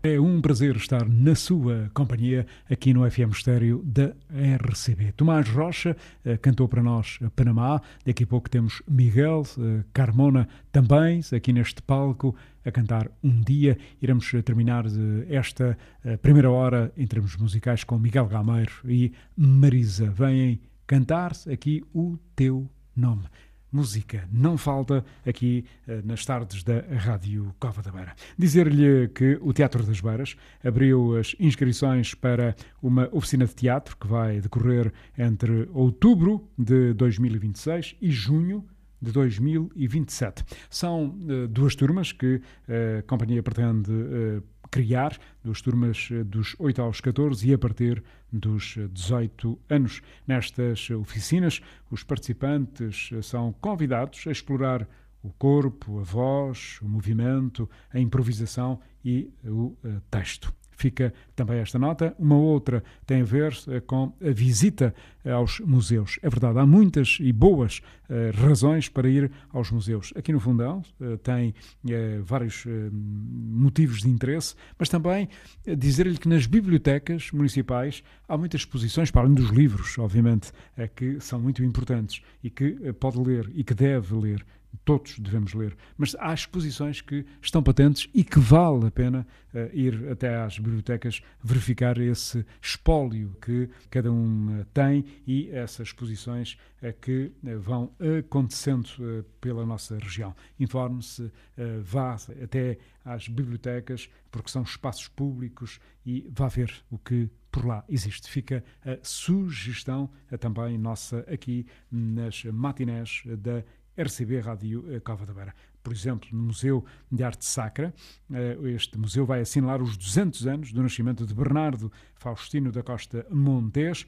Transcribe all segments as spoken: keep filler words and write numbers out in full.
É um prazer estar na sua companhia aqui no F M Estéreo da R C B. Tomás Rocha uh, cantou para nós Panamá. Daqui a pouco temos Miguel uh, Carmona também aqui neste palco a cantar Um Dia. Iremos terminar esta uh, primeira hora em termos musicais com Miguel Gameiro e Marisa. Vêm cantar aqui o teu nome. Música não falta aqui uh, nas tardes da Rádio Cova da Beira. Dizer-lhe que o Teatro das Beiras abriu as inscrições para uma oficina de teatro que vai decorrer entre outubro de dois mil e vinte e seis e junho de dois mil e vinte e sete. São uh, duas turmas que uh, a companhia pretende uh, criar, duas turmas dos oito aos catorze e a partir dos dezoito anos. Nestas oficinas, os participantes são convidados a explorar o corpo, a voz, o movimento, a improvisação e o texto. Fica também esta nota. Uma outra tem a ver com a visita aos museus. É verdade, há muitas e boas uh, razões para ir aos museus. Aqui no Fundão uh, tem uh, vários uh, motivos de interesse, mas também uh, dizer-lhe que nas bibliotecas municipais há muitas exposições, para além dos livros, obviamente, uh, que são muito importantes e que uh, pode ler e que deve ler. Todos devemos ler, mas há exposições que estão patentes e que vale a pena uh, ir até às bibliotecas verificar esse espólio que cada um uh, tem e essas exposições uh, que uh, vão acontecendo uh, pela nossa região. Informe-se, uh, vá até às bibliotecas, porque são espaços públicos e vá ver o que por lá existe. Fica a sugestão uh, também nossa aqui nas matinés da R C B Rádio Cova da Beira. Por exemplo, no Museu de Arte Sacra, este museu vai assinalar os duzentos anos do nascimento de Bernardo Faustino da Costa Montes.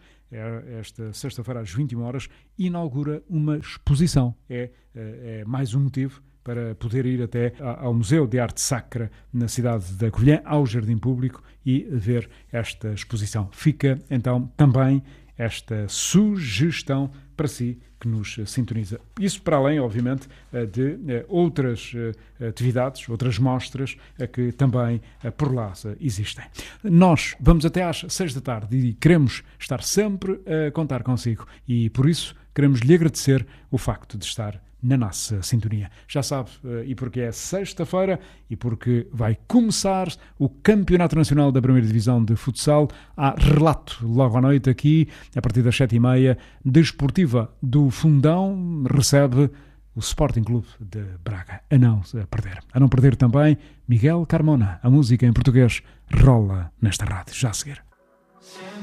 Esta sexta-feira, às vinte e uma horas, inaugura uma exposição. É, é mais um motivo para poder ir até ao Museu de Arte Sacra na cidade da Covilhã, ao Jardim Público, e ver esta exposição. Fica, então, também esta sugestão para si que nos sintoniza. Isso para além, obviamente, de outras atividades, outras mostras que também por lá existem. Nós vamos até às seis da tarde e queremos estar sempre a contar consigo e, por isso, queremos lhe agradecer o facto de estar na nossa sintonia. Já sabe, e porque é sexta-feira e porque vai começar o Campeonato Nacional da Primeira Divisão de Futsal, há relato logo à noite aqui, a partir das sete e meia, Desportiva do Fundão recebe o Sporting Clube de Braga. A não perder. A não perder também Miguel Carmona. A música em português rola nesta rádio. Já a seguir.